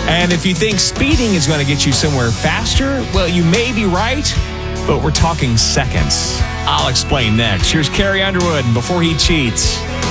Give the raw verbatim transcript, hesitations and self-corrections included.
And if you think speeding is going to get you somewhere faster, well, you may be right, but we're talking seconds. I'll explain next. Here's Carrie Underwood before he cheats.